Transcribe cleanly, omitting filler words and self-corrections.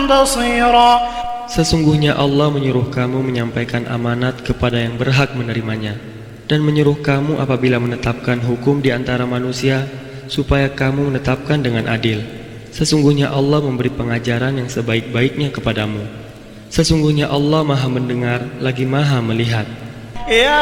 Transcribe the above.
بصيرا. Sesungguhnya Allah menyuruh kamu menyampaikan amanat kepada yang berhak menerimanya, dan menyuruh kamu apabila menetapkan hukum di antara manusia, supaya kamu menetapkan dengan adil. Sesungguhnya Allah memberi pengajaran yang sebaik-baiknya kepadamu. Sesungguhnya Allah Maha mendengar lagi Maha melihat.